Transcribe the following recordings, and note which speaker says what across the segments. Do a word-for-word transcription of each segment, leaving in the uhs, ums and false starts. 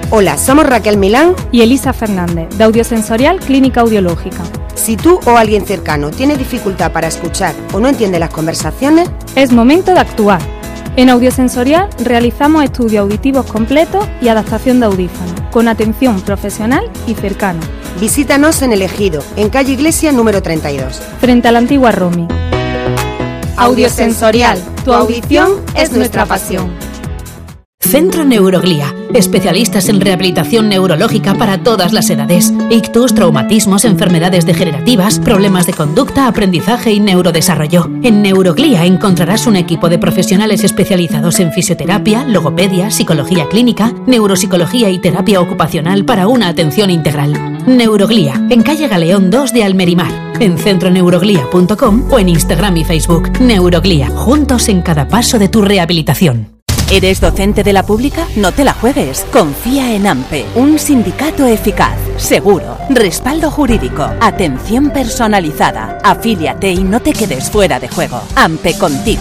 Speaker 1: Hola, somos Raquel Milán
Speaker 2: y Elisa Fernández, de Audiosensorial Clínica Audiológica.
Speaker 1: Si tú o alguien cercano tiene dificultad para escuchar o no entiende las conversaciones,
Speaker 2: es momento de actuar. En Audiosensorial realizamos estudios auditivos completos y adaptación de audífonos, con atención profesional y cercana.
Speaker 1: Visítanos en El Ejido, en calle Iglesia número treinta y dos.
Speaker 2: Frente a la antigua Romi. Audiosensorial, tu audición es nuestra pasión.
Speaker 3: Centro Neuroglía, especialistas en rehabilitación neurológica para todas las edades. Ictus, traumatismos, enfermedades degenerativas, problemas de conducta, aprendizaje y neurodesarrollo. En Neuroglía encontrarás un equipo de profesionales especializados en fisioterapia, logopedia, psicología clínica, neuropsicología y terapia ocupacional para una atención integral. Neuroglía, en calle Galeón dos de Almerimar, en centroneuroglía punto com o en Instagram y Facebook. Neuroglía, juntos en cada paso de tu rehabilitación.
Speaker 4: ¿Eres docente de la pública? No te la juegues. Confía en AMPE, un sindicato eficaz, seguro, respaldo jurídico, atención personalizada. Afíliate y no te quedes fuera de juego. AMPE contigo.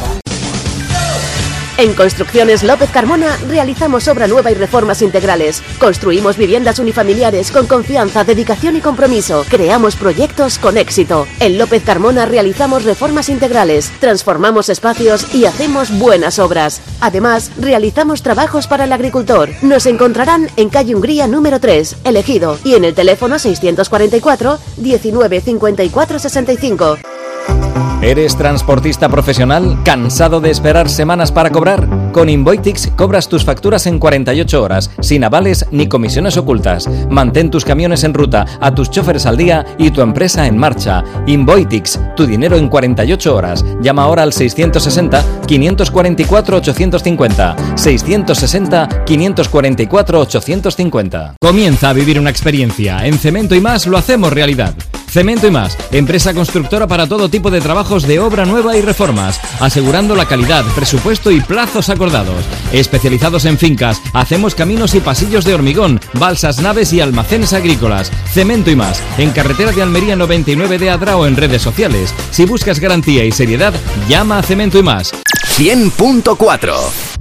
Speaker 5: En Construcciones López Carmona realizamos obra nueva y reformas integrales. Construimos viviendas unifamiliares con confianza, dedicación y compromiso. Creamos proyectos con éxito. En López Carmona realizamos reformas integrales, transformamos espacios y hacemos buenas obras. Además, realizamos trabajos para el agricultor. Nos encontrarán en calle Hungría número tres, El Ejido, y en el teléfono seiscientos cuarenta y cuatro, diecinueve, cincuenta y cuatro, sesenta y cinco.
Speaker 6: ¿Eres transportista profesional? ¿Cansado de esperar semanas para cobrar? Con Invoitix cobras tus facturas en cuarenta y ocho horas, sin avales ni comisiones ocultas. Mantén tus camiones en ruta, a tus choferes al día y tu empresa en marcha. Invoitix, tu dinero en cuarenta y ocho horas. Llama ahora al seiscientos sesenta, quinientos cuarenta y cuatro, ochocientos cincuenta. seiscientos sesenta, quinientos cuarenta y cuatro, ochocientos cincuenta. Comienza a vivir una experiencia. En Cemento y Más lo hacemos realidad. Cemento y Más, empresa constructora para todo tipo de trabajos de obra nueva y reformas, asegurando la calidad, presupuesto y plazos acordados. Especializados en fincas, hacemos caminos y pasillos de hormigón, balsas, naves y almacenes agrícolas. Cemento y Más, en carretera de Almería noventa y nueve de Adra o en redes sociales. Si buscas garantía y seriedad, llama a Cemento y Más.
Speaker 7: cien punto cuatro.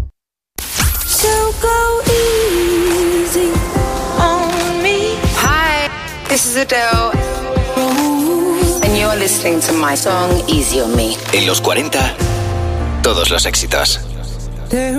Speaker 8: Hi, this is Adele. You're listening to my song Easy on Me.
Speaker 7: En los cuarenta, todos los éxitos.